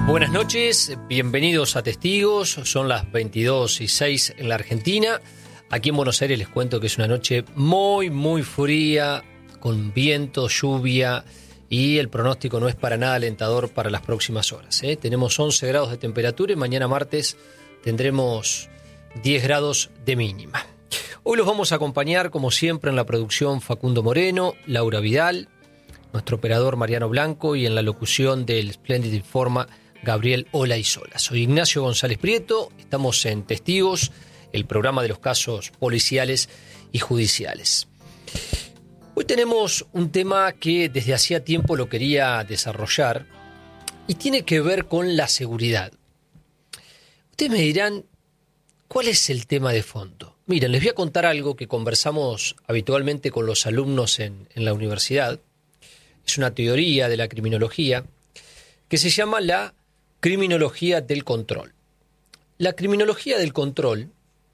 Buenas noches, bienvenidos a Testigos. Son las 22:06 en la Argentina. Aquí en Buenos Aires les cuento que es una noche muy fría, con viento, lluvia, y el pronóstico no es para nada alentador para las próximas horas. Tenemos 11 grados de temperatura y mañana martes tendremos 10 grados de mínima. Hoy los vamos a acompañar, como siempre, en la producción Facundo Moreno, Laura Vidal, nuestro operador Mariano Blanco, y en la locución del Splendid Informa, Gabriel Olaizola. Soy Ignacio González Prieto, estamos en Testigos, el programa de los casos policiales y judiciales. Hoy tenemos un tema que desde hacía tiempo lo quería desarrollar y tiene que ver con la seguridad. Ustedes me dirán, ¿cuál es el tema de fondo? Miren, les voy a contar algo que conversamos habitualmente con los alumnos en la universidad. Es una teoría de la criminología que se llama la criminología del control. La criminología del control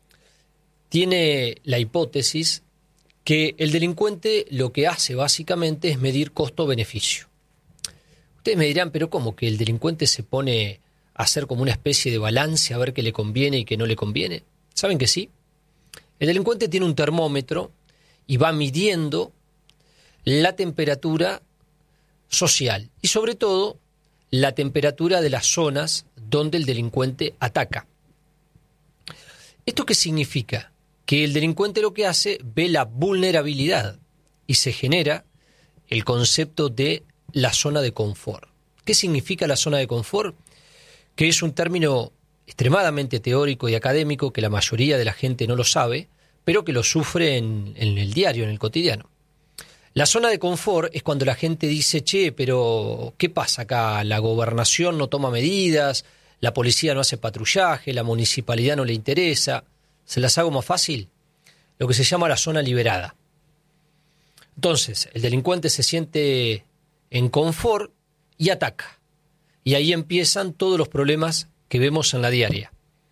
tiene la hipótesis que el delincuente lo que hace básicamente es medir costo-beneficio. Ustedes me dirán, pero ¿cómo que el delincuente se pone a hacer como una especie de balance a ver qué le conviene y qué no le conviene? ¿Saben que sí? El delincuente tiene un termómetro y va midiendo la temperatura social y sobre todo la temperatura de las zonas donde el delincuente ataca. ¿Esto qué significa? Que el delincuente lo que hace, ve la vulnerabilidad y se genera el concepto de la zona de confort. ¿Qué significa la zona de confort? Que es un término extremadamente teórico y académico que la mayoría de la gente no lo sabe, pero que lo sufre en el diario, en el cotidiano. La zona de confort es cuando la gente dice, che, pero ¿qué pasa acá? La gobernación no toma medidas, la policía no hace patrullaje, la municipalidad no le interesa. ¿Se las hago más fácil? Lo que se llama la zona liberada. Entonces, el delincuente se siente en confort y ataca. Y ahí empiezan todos los problemas que vemos en la diaria.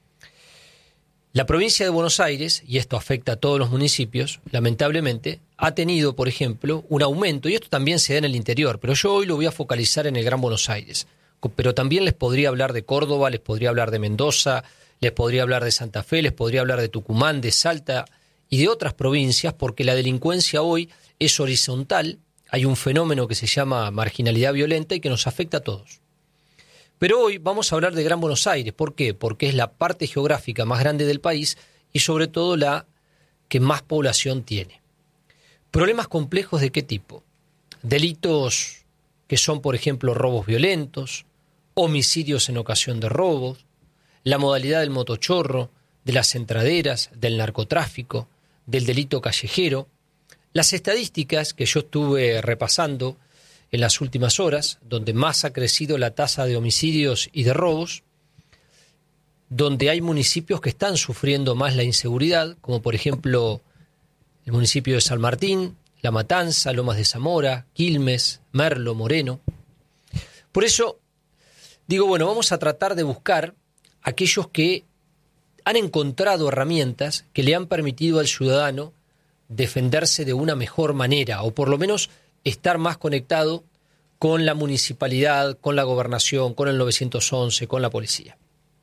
La provincia de Buenos Aires, y esto afecta a todos los municipios, lamentablemente, ha tenido, por ejemplo, un aumento, y esto también se da en el interior, pero yo hoy lo voy a focalizar en el Gran Buenos Aires. Pero también les podría hablar de Córdoba, les podría hablar de Mendoza, les podría hablar de Santa Fe, les podría hablar de Tucumán, de Salta y de otras provincias, porque la delincuencia hoy es horizontal. Hay un fenómeno que se llama marginalidad violenta y que nos afecta a todos. Pero hoy vamos a hablar de Gran Buenos Aires. ¿Por qué? Porque es la parte geográfica más grande del país y sobre todo la que más población tiene. ¿Problemas complejos de qué tipo? Delitos que son, por ejemplo, robos violentos, homicidios en ocasión de robos, la modalidad del motochorro, de las entraderas, del narcotráfico, del delito callejero. Las estadísticas que yo estuve repasando en las últimas horas, donde más ha crecido la tasa de homicidios y de robos, donde hay municipios que están sufriendo más la inseguridad, como por ejemplo el municipio de San Martín, La Matanza, Lomas de Zamora, Quilmes, Merlo, Moreno. Por eso digo, bueno, vamos a tratar de buscar aquellos que han encontrado herramientas que le han permitido al ciudadano defenderse de una mejor manera, o por lo menos estar más conectado con la municipalidad, con la gobernación, con el 911, con la policía.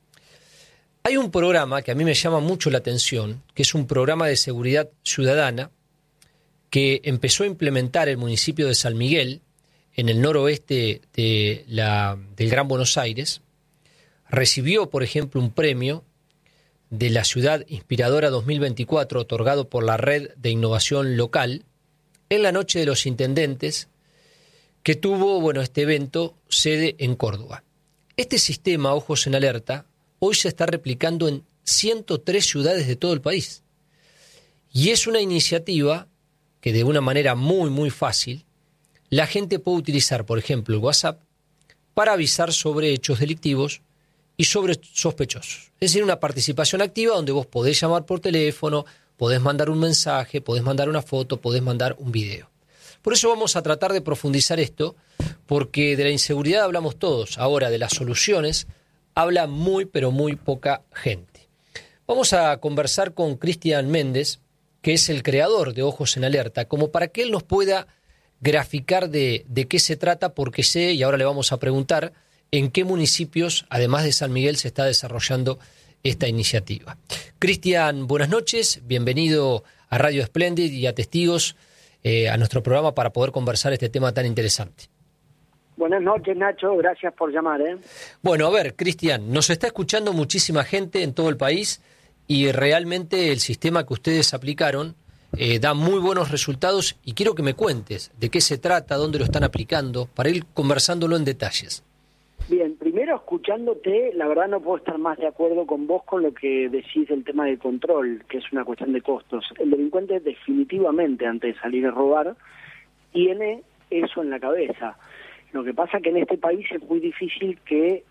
Hay un programa que a mí me llama mucho la atención, que es un programa de seguridad ciudadana que empezó a implementar el municipio de San Miguel, en el noroeste del Gran Buenos Aires. Recibió, por ejemplo, un premio de la Ciudad Inspiradora 2024, otorgado por la Red de Innovación Local, en la Noche de los Intendentes, que tuvo, este evento sede en Córdoba. Este sistema, ojos en alerta, hoy se está replicando en 103 ciudades de todo el país. Y es una iniciativa que de una manera muy fácil, la gente puede utilizar, por ejemplo, el WhatsApp para avisar sobre hechos delictivos y sobre sospechosos. Es decir, una participación activa donde vos podés llamar por teléfono, podés mandar un mensaje, podés mandar una foto, podés mandar un video. Por eso vamos a tratar de profundizar esto, porque de la inseguridad hablamos todos. Ahora, de las soluciones habla muy poca gente. Vamos a conversar con Cristian Méndez, que es el creador de Ojos en Alerta, como para que él nos pueda graficar de qué se trata, porque sé, y ahora le vamos a preguntar, en qué municipios, además de San Miguel, se está desarrollando esta iniciativa. Cristian, buenas noches, bienvenido a Radio Splendid y a Testigos, a nuestro programa para poder conversar este tema tan interesante. Buenas noches, Nacho, gracias por llamar. Bueno, a ver, Cristian, nos está escuchando muchísima gente en todo el país y realmente el sistema que ustedes aplicaron da muy buenos resultados y quiero que me cuentes de qué se trata, dónde lo están aplicando, para ir conversándolo en detalles. Bien, primero escuchándote, la verdad no puedo estar más de acuerdo con vos con lo que decís del tema del control, que es una cuestión de costos. El delincuente definitivamente, antes de salir a robar, tiene eso en la cabeza. Lo que pasa que en este país es muy difícil que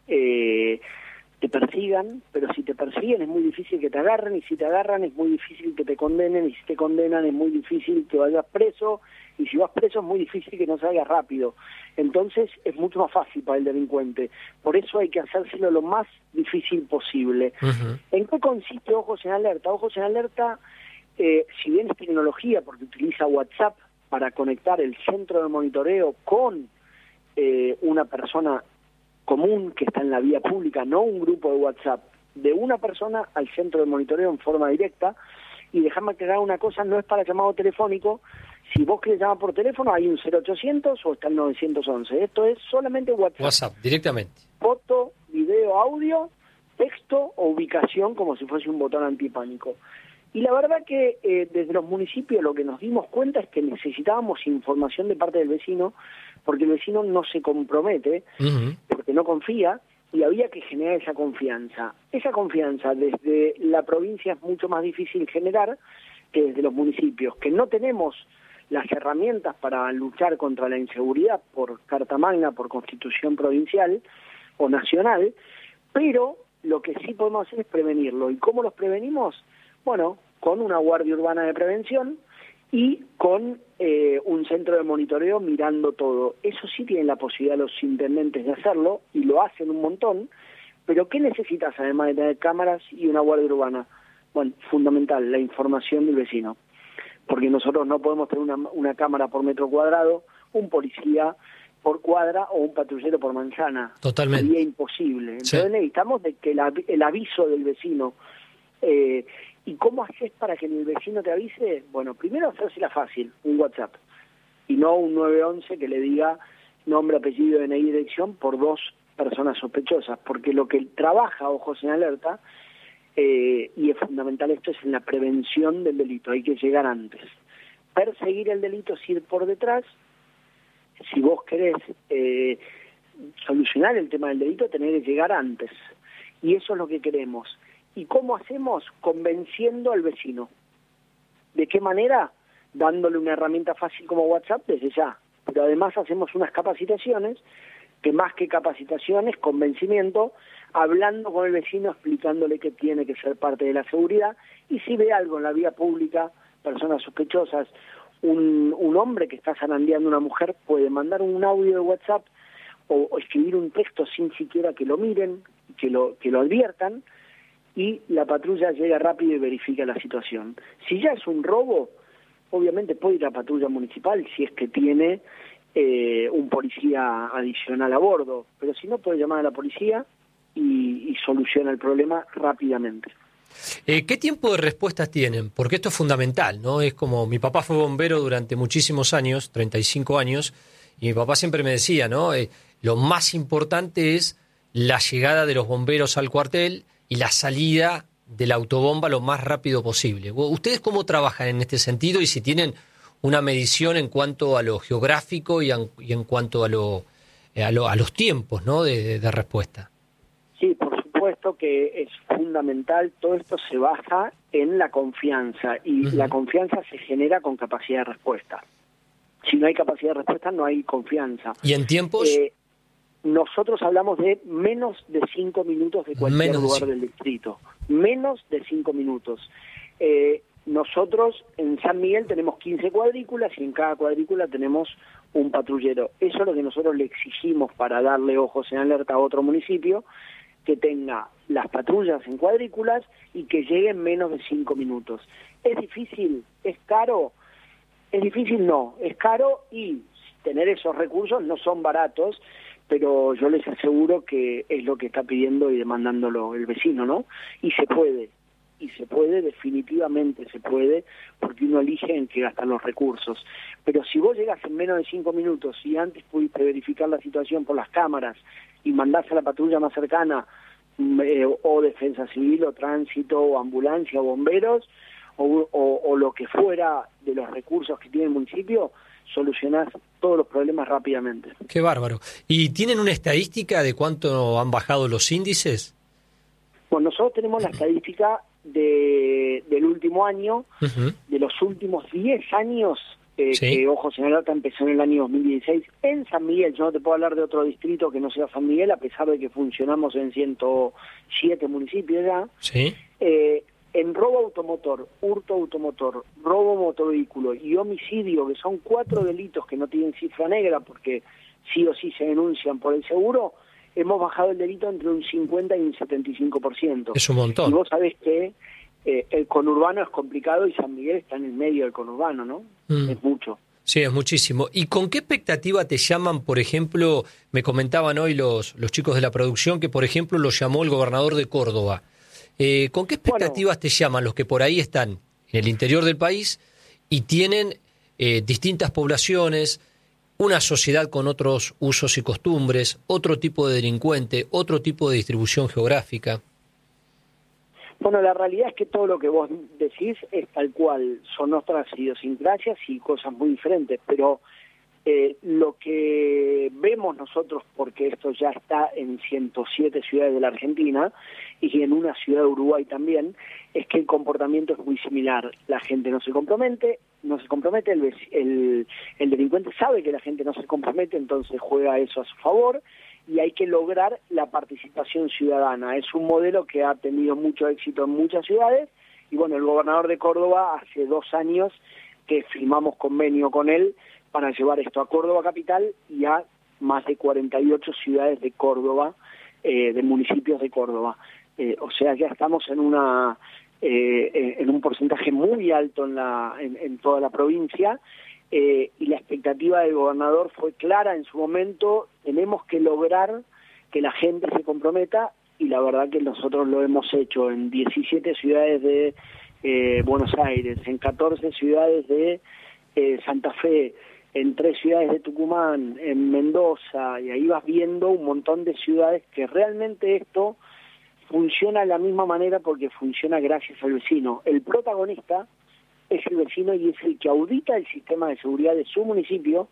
te persigan, pero si te persiguen es muy difícil que te agarren, y si te agarran es muy difícil que te condenen, y si te condenan es muy difícil que vayas preso, y si vas preso es muy difícil que no salgas rápido. Entonces es mucho más fácil para el delincuente. Por eso hay que hacérselo lo más difícil posible. Uh-huh. ¿En qué consiste Ojos en Alerta? Ojos en Alerta, si bien es tecnología, porque utiliza WhatsApp para conectar el centro de monitoreo con una persona común que está en la vía pública, no un grupo de WhatsApp, de una persona al centro de monitoreo en forma directa. Y déjame aclarar una cosa, no es para llamado telefónico. Si vos querés llamar por teléfono hay un 0800 o está el 911. Esto es solamente WhatsApp. WhatsApp, directamente. Foto, video, audio, texto o ubicación, como si fuese un botón antipánico. Y la verdad que desde los municipios lo que nos dimos cuenta es que necesitábamos información de parte del vecino, porque el vecino no se compromete, uh-huh, porque no confía, y había que generar esa confianza. Esa confianza desde la provincia es mucho más difícil generar que desde los municipios, que no tenemos las herramientas para luchar contra la inseguridad por Carta Magna, por Constitución provincial o nacional, pero lo que sí podemos hacer es prevenirlo. ¿Y cómo los prevenimos? Bueno, con una guardia urbana de prevención y con un centro de monitoreo mirando todo. Eso sí tienen la posibilidad los intendentes de hacerlo, y lo hacen un montón, pero ¿qué necesitas además de tener cámaras y una guardia urbana? Bueno, fundamental, la información del vecino, porque nosotros no podemos tener una cámara por metro cuadrado, un policía por cuadra o un patrullero por manzana. Totalmente. Sería imposible. Entonces sí, necesitamos de que el aviso del vecino. ¿Y cómo haces para que el vecino te avise? Bueno, primero hacérsela fácil, un WhatsApp, y no un 911 que le diga nombre, apellido, DNI, dirección por dos personas sospechosas, porque lo que trabaja Ojos en Alerta, y es fundamental esto, es en la prevención del delito. Hay que llegar antes. Perseguir el delito es ir por detrás. Si vos querés solucionar el tema del delito, tenés que llegar antes, y eso es lo que queremos. ¿Y cómo hacemos? Convenciendo al vecino. ¿De qué manera? Dándole una herramienta fácil como WhatsApp desde ya. Pero además hacemos unas capacitaciones, que más que capacitaciones, convencimiento, hablando con el vecino, explicándole que tiene que ser parte de la seguridad, y si ve algo en la vía pública, personas sospechosas, un hombre que está zarandeando a una mujer, puede mandar un audio de WhatsApp o escribir un texto sin siquiera que lo miren, que lo adviertan, y la patrulla llega rápido y verifica la situación. Si ya es un robo, obviamente puede ir a patrulla municipal si es que tiene un policía adicional a bordo, pero si no, puede llamar a la policía y soluciona el problema rápidamente. ¿Qué tiempo de respuestas tienen? Porque esto es fundamental, ¿no? Es como, mi papá fue bombero durante muchísimos años, 35 años, y mi papá siempre me decía, ¿no? Lo más importante es la llegada de los bomberos al cuartel y la salida de la autobomba lo más rápido posible. ¿Ustedes cómo trabajan en este sentido y si tienen una medición en cuanto a lo geográfico y en cuanto a los tiempos, ¿no? de respuesta? Sí, por supuesto que es fundamental. Todo esto se basa en la confianza, y uh-huh, la confianza se genera con capacidad de respuesta. Si no hay capacidad de respuesta, no hay confianza. ¿Y en tiempos? Nosotros hablamos de menos de 5 minutos de cualquier lugar del distrito. Menos de 5 minutos. Nosotros en San Miguel tenemos 15 cuadrículas y en cada cuadrícula tenemos un patrullero. Eso es lo que nosotros le exigimos para darle Ojos en Alerta a otro municipio, que tenga las patrullas en cuadrículas y que lleguen menos de 5 minutos. ¿Es difícil? ¿Es caro? Es difícil, no. Es caro, y tener esos recursos no son baratos, pero yo les aseguro que es lo que está pidiendo y demandándolo el vecino, ¿no? Y se puede, definitivamente se puede, porque uno elige en qué gastar los recursos. Pero si vos llegas en menos de 5 minutos y antes pudiste verificar la situación por las cámaras y mandás a la patrulla más cercana, o defensa civil, o tránsito, o ambulancia, o bomberos, o lo que fuera de los recursos que tiene el municipio, solucionás todos los problemas rápidamente. Qué bárbaro. ¿Y tienen una estadística de cuánto han bajado los índices? Bueno, nosotros tenemos la estadística del último año, de los últimos 10 años, Sí. que Ojos en Alerta empezó en el año 2016, en San Miguel. Yo no te puedo hablar de otro distrito que no sea San Miguel, a pesar de que funcionamos en 107 municipios ya. Sí. En robo automotor, hurto automotor, robo motovehículo y homicidio, que son 4 delitos que no tienen cifra negra porque sí o sí se denuncian por el seguro, hemos bajado el delito entre un 50 y un 75%. Es un montón. Y vos sabés que el conurbano es complicado y San Miguel está en el medio del conurbano, ¿no? Es mucho. Sí, es muchísimo. ¿Y con qué expectativa te llaman, por ejemplo, me comentaban hoy los chicos de la producción que, por ejemplo, lo llamó el gobernador de Córdoba? ¿Con qué expectativas te llaman los que por ahí están en el interior del país y tienen distintas poblaciones, una sociedad con otros usos y costumbres, otro tipo de delincuente, otro tipo de distribución geográfica? Bueno, la realidad es que todo lo que vos decís es tal cual, son otras idiosincrasias y cosas muy diferentes, pero lo que vemos nosotros, porque esto ya está en 107 ciudades de la Argentina y en una ciudad de Uruguay también, es que el comportamiento es muy similar. La gente no se compromete, el delincuente sabe que la gente no se compromete, entonces juega eso a su favor y hay que lograr la participación ciudadana. Es un modelo que ha tenido mucho éxito en muchas ciudades y bueno, el gobernador de Córdoba hace 2 años que firmamos convenio con él para llevar esto a Córdoba capital y a más de 48 ciudades de Córdoba, de municipios de Córdoba. O sea, ya estamos en un porcentaje muy alto en toda la provincia, y la expectativa del gobernador fue clara en su momento: tenemos que lograr que la gente se comprometa, y la verdad que nosotros lo hemos hecho en 17 ciudades de Buenos Aires, en 14 ciudades de Santa Fe, en 3 ciudades de Tucumán, en Mendoza, y ahí vas viendo un montón de ciudades que realmente esto funciona de la misma manera porque funciona gracias al vecino. El protagonista es el vecino y es el que audita el sistema de seguridad de su municipio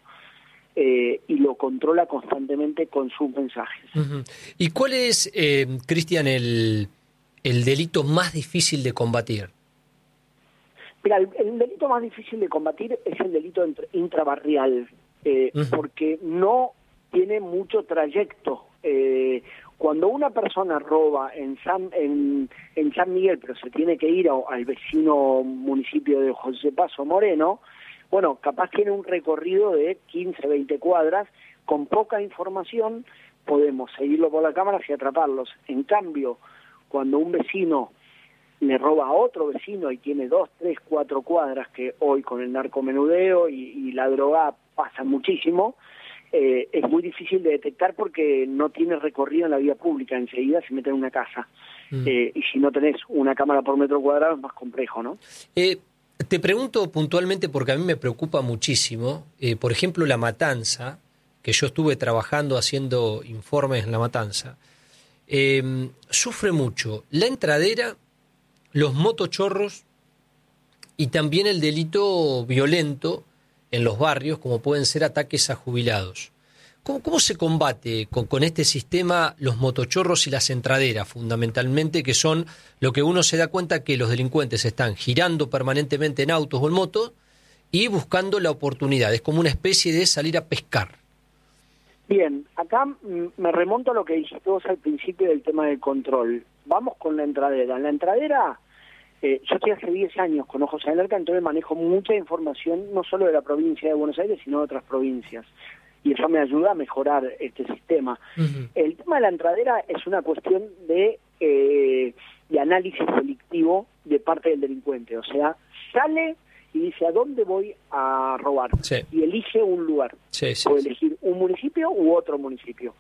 y lo controla constantemente con sus mensajes. Uh-huh. ¿Y cuál es, Cristian, el delito más difícil de combatir? Mira, el delito más difícil de combatir es el delito intrabarrial, porque no tiene mucho trayecto. Cuando una persona roba en San Miguel, pero se tiene que ir al vecino municipio de José Paso Moreno, bueno, capaz tiene un recorrido de 15, 20 cuadras, con poca información podemos seguirlo por la cámara y atraparlos. En cambio, cuando un vecino le roba a otro vecino y tiene 2, 3, 4 cuadras, que hoy con el narcomenudeo y la droga pasa muchísimo, es muy difícil de detectar porque no tiene recorrido en la vía pública, enseguida se mete en una casa. Y si no tenés una cámara por metro cuadrado es más complejo, ¿no? Te pregunto puntualmente porque a mí me preocupa muchísimo, por ejemplo, La Matanza, que yo estuve trabajando haciendo informes en La Matanza, sufre mucho la entradera, los motochorros y también el delito violento en los barrios, como pueden ser ataques a jubilados. ¿Cómo se combate con este sistema los motochorros y las entraderas, fundamentalmente, que son lo que uno se da cuenta que los delincuentes están girando permanentemente en autos o en motos y buscando la oportunidad? Es como una especie de salir a pescar. Bien, acá me remonto a lo que dijiste vos al principio del tema del control. Vamos con la entradera. En la entradera, yo estoy hace 10 años con Ojos en Alerta, entonces manejo mucha información, no solo de la provincia de Buenos Aires, sino de otras provincias. Y eso me ayuda a mejorar este sistema. Uh-huh. El tema de la entradera es una cuestión de análisis delictivo de parte del delincuente. O sea, sale y dice: ¿a dónde voy a robar? Sí. Y elige un lugar. Sí, Puede elegir un municipio u otro municipio.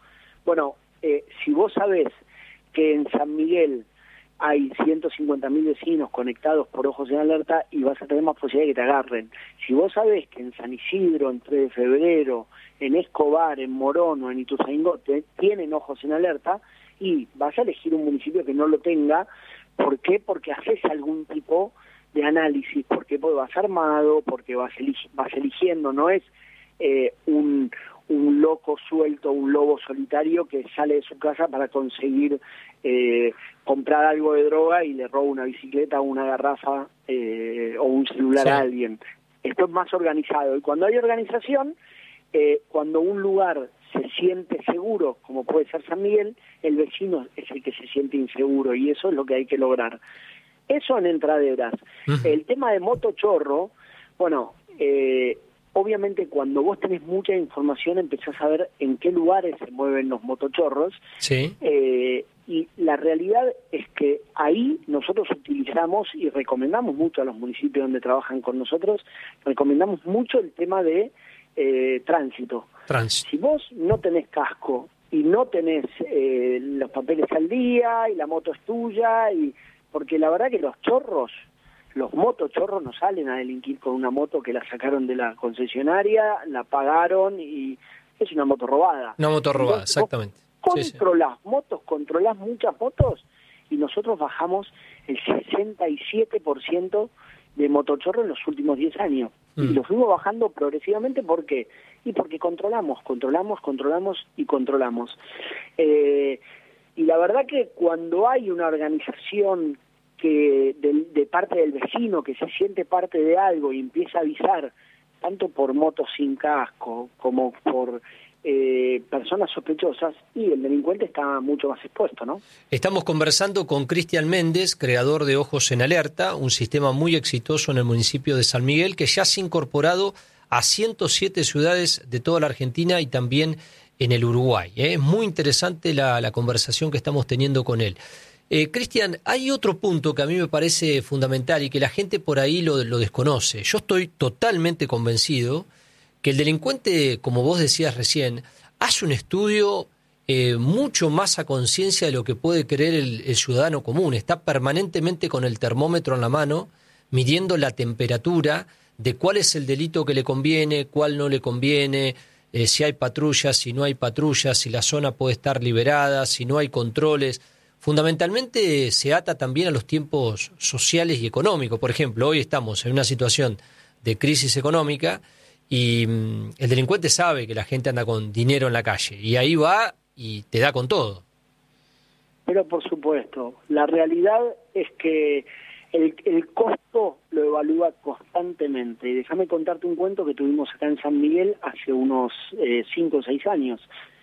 Bueno, si vos sabés que en San Miguel hay 150.000 vecinos conectados por ojos en alerta y vas a tener más posibilidad de que te agarren. Si vos sabés que en San Isidro, en 3 de febrero, en Escobar, en Morón o en Ituzaingó tienen ojos en alerta, y vas a elegir un municipio que no lo tenga. ¿Por qué? Porque haces algún tipo de análisis, porque vas armado, porque vas eligiendo, no es un loco suelto, un lobo solitario que sale de su casa para conseguir comprar algo de droga y le roba una bicicleta o una garrafa o un celular a alguien. Esto es más organizado, y cuando hay organización, cuando un lugar se siente seguro, como puede ser San Miguel, el vecino es el que se siente inseguro, y eso es lo que hay que lograr. Eso en entraderas. El tema de motochorro, bueno, obviamente cuando vos tenés mucha información empezás a ver en qué lugares se mueven los motochorros. Sí. Y la realidad es que ahí nosotros utilizamos y recomendamos mucho a los municipios donde trabajan con nosotros, recomendamos mucho el tema de tránsito. Si vos no tenés casco y no tenés los papeles al día y la moto es tuya, porque la verdad que los motochorros no salen a delinquir con una moto que la sacaron de la concesionaria, la pagaron y es una moto robada. Una moto robada, exactamente. Controlás motos, controlás muchas motos, y nosotros bajamos el 67% de motochorro en los últimos 10 años. Y lo fuimos bajando progresivamente. ¿Por qué? Y porque controlamos. Y la verdad que cuando hay una organización que de parte del vecino que se siente parte de algo y empieza a avisar, tanto por motos sin casco como por personas sospechosas, y el delincuente está mucho más expuesto, ¿no? Estamos conversando con Cristian Méndez, creador de Ojos en Alerta, un sistema muy exitoso en el municipio de San Miguel, que ya se ha incorporado a 107 ciudades de toda la Argentina y también en el Uruguay. Es muy interesante la conversación que estamos teniendo con él. Cristian, hay otro punto que a mí me parece fundamental y que la gente por ahí lo desconoce. Yo estoy totalmente convencido que el delincuente, como vos decías recién, hace un estudio mucho más a conciencia de lo que puede creer el ciudadano común. Está permanentemente con el termómetro en la mano, midiendo la temperatura de cuál es el delito que le conviene, cuál no le conviene, si hay patrullas, si no hay patrullas, si la zona puede estar liberada, si no hay controles. Fundamentalmente se ata también a los tiempos sociales y económicos. Por ejemplo, hoy estamos en una situación de crisis económica y el delincuente sabe que la gente anda con dinero en la calle y ahí va y te da con todo. Pero por supuesto, la realidad es que el costo lo evalúa constantemente. Y déjame contarte un cuento que tuvimos acá en San Miguel hace unos 5 o 6 años.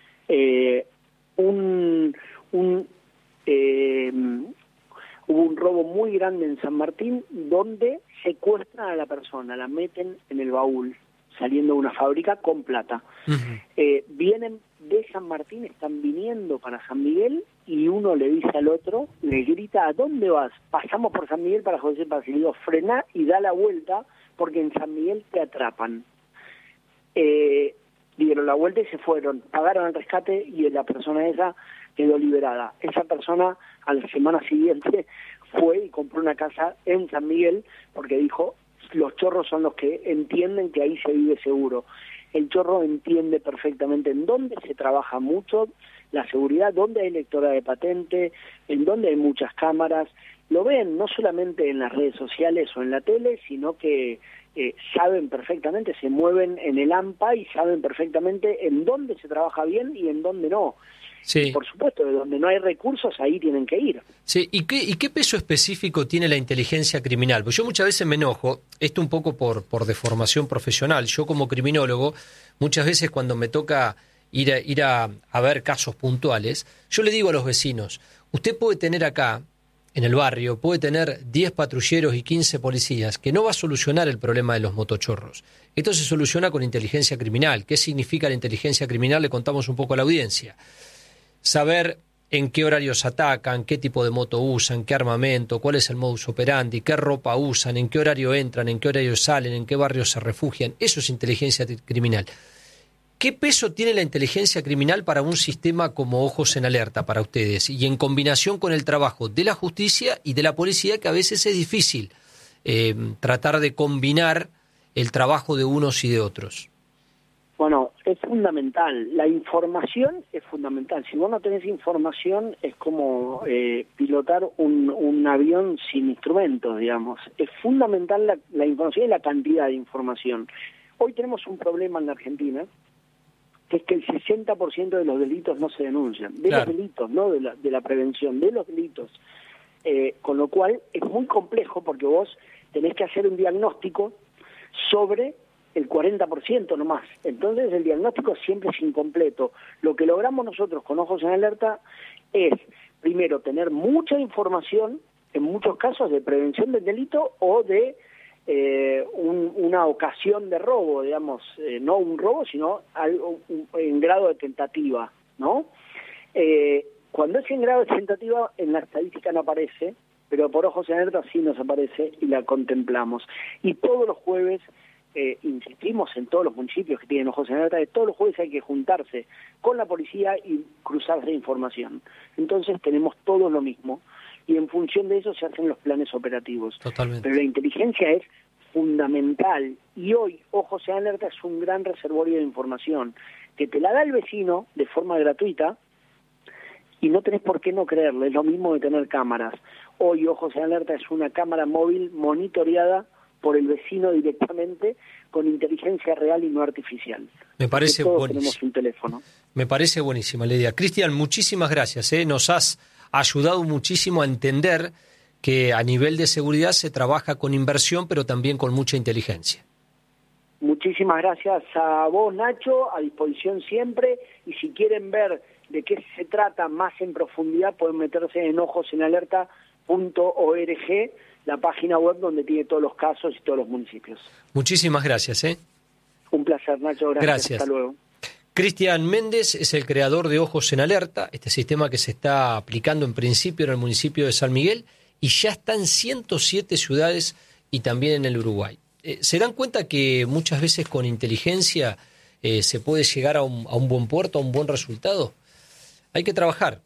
Hubo un robo muy grande en San Martín donde secuestran a la persona, la meten en el baúl, saliendo de una fábrica con plata. Vienen de San Martín, están viniendo para San Miguel, y uno le dice al otro, le grita: ¿a dónde vas? Pasamos por San Miguel para José Paz. Y le digo: frená y da la vuelta, porque en San Miguel te atrapan. Dieron la vuelta y se fueron, pagaron el rescate y la persona esa quedó liberada. Esa persona a la semana siguiente fue y compró una casa en San Miguel, porque dijo: los chorros son los que entienden que ahí se vive seguro. El chorro entiende perfectamente en dónde se trabaja mucho la seguridad, dónde hay lectora de patente, en dónde hay muchas cámaras. Lo ven no solamente en las redes sociales o en la tele, sino que saben perfectamente, se mueven en el AMPA y saben perfectamente en dónde se trabaja bien y en dónde no. Sí. Y por supuesto, de donde no hay recursos, ahí tienen que ir. Sí. ¿Y qué peso específico tiene la inteligencia criminal? Pues yo muchas veces me enojo, esto un poco por deformación profesional. Yo como criminólogo, muchas veces cuando me toca ir a ver casos puntuales, yo le digo a los vecinos: usted puede tener acá, en el barrio, puede tener 10 patrulleros y 15 policías, que no va a solucionar el problema de los motochorros. Esto se soluciona con inteligencia criminal. ¿Qué significa la inteligencia criminal? Le contamos un poco a la audiencia. Saber en qué horarios atacan, qué tipo de moto usan, qué armamento, cuál es el modus operandi, qué ropa usan, en qué horario entran, en qué horario salen, en qué barrios se refugian. Eso es inteligencia criminal. ¿Qué peso tiene la inteligencia criminal para un sistema como Ojos en Alerta para ustedes? Y en combinación con el trabajo de la justicia y de la policía, que a veces es difícil tratar de combinar el trabajo de unos y de otros. Bueno, es fundamental. La información es fundamental. Si vos no tenés información, es como pilotar un avión sin instrumentos, digamos. Es fundamental la información y la cantidad de información. Hoy tenemos un problema en la Argentina, que es que el 60% de los delitos no se denuncian. Los delitos, no de la prevención, de los delitos. Con lo cual es muy complejo porque vos tenés que hacer un diagnóstico sobre el 40% nomás. Entonces el diagnóstico siempre es incompleto. Lo que logramos nosotros con Ojos en Alerta es, primero, tener mucha información, en muchos casos de prevención del delito o de una ocasión de robo, digamos, no un robo, sino algo en grado de tentativa, ¿no? Cuando es en grado de tentativa, en la estadística no aparece, pero por Ojos en Alerta sí nos aparece y la contemplamos. Y todos los jueves, insistimos en todos los municipios que tienen Ojos en Alerta, de todos los jueves hay que juntarse con la policía y cruzarse información. Entonces tenemos todo lo mismo y en función de eso se hacen los planes operativos. Totalmente. Pero la inteligencia es fundamental y hoy Ojos en Alerta es un gran reservorio de información que te la da el vecino de forma gratuita y no tenés por qué no creerle. Es lo mismo de tener cámaras. Hoy Ojos en Alerta es una cámara móvil monitoreada por el vecino directamente con inteligencia real y no artificial. Me parece buenísimo. Tenemos un teléfono. Me parece buenísima la idea. Cristian, muchísimas gracias. Nos has ayudado muchísimo a entender que a nivel de seguridad se trabaja con inversión, pero también con mucha inteligencia. Muchísimas gracias a vos, Nacho, a disposición siempre, y si quieren ver de qué se trata más en profundidad, pueden meterse en ojosenalerta.org, la página web donde tiene todos los casos y todos los municipios. Muchísimas gracias. Un placer, Nacho. Gracias. Hasta luego. Cristian Méndez es el creador de Ojos en Alerta, este sistema que se está aplicando en principio en el municipio de San Miguel y ya está en 107 ciudades y también en el Uruguay. ¿Se dan cuenta que muchas veces con inteligencia se puede llegar a un buen puerto, a un buen resultado? Hay que trabajar.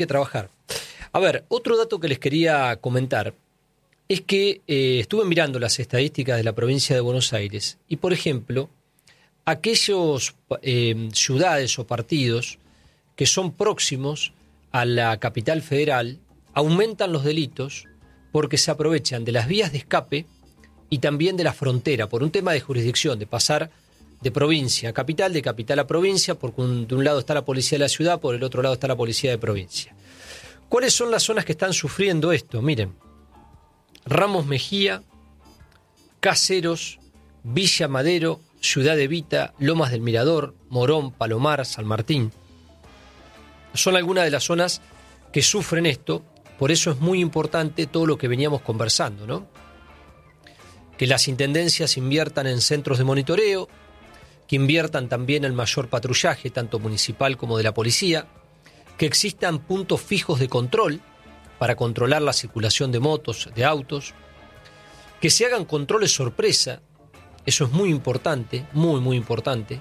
A ver, otro dato que les quería comentar es que estuve mirando las estadísticas de la provincia de Buenos Aires y, por ejemplo, aquellos ciudades o partidos que son próximos a la capital federal aumentan los delitos porque se aprovechan de las vías de escape y también de la frontera, por un tema de jurisdicción, de pasar de provincia a capital, de capital a provincia, porque de un lado está la policía de la ciudad, por el otro lado está la policía de provincia. ¿Cuáles son las zonas que están sufriendo esto? Miren, Ramos Mejía, Caseros, Villa Madero, Ciudad Evita, Lomas del Mirador, Morón, Palomar, San Martín. Son algunas de las zonas que sufren esto, por eso es muy importante todo lo que veníamos conversando, ¿no? Que las intendencias inviertan en centros de monitoreo, que inviertan también en mayor patrullaje, tanto municipal como de la policía, que existan puntos fijos de control para controlar la circulación de motos, de autos, que se hagan controles sorpresa, eso es muy importante, muy importante,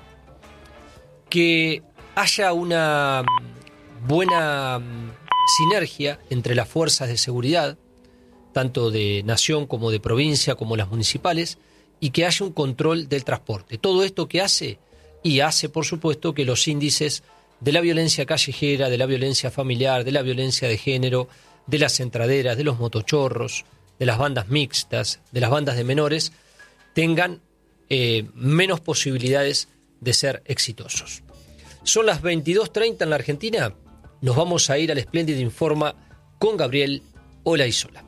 que haya una buena sinergia entre las fuerzas de seguridad, tanto de nación como de provincia, como las municipales, y que haya un control del transporte. Todo esto que hace, por supuesto, que los índices de la violencia callejera, de la violencia familiar, de la violencia de género, de las entraderas, de los motochorros, de las bandas mixtas, de las bandas de menores, tengan menos posibilidades de ser exitosos. Son las 22:30 en la Argentina. Nos vamos a ir al Espléndido Informa con Gabriel Olaizola.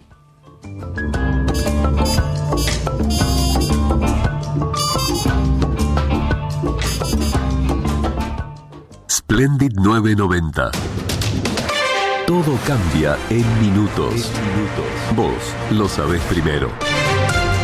Splendid 990. Todo cambia en minutos. Vos lo sabés primero.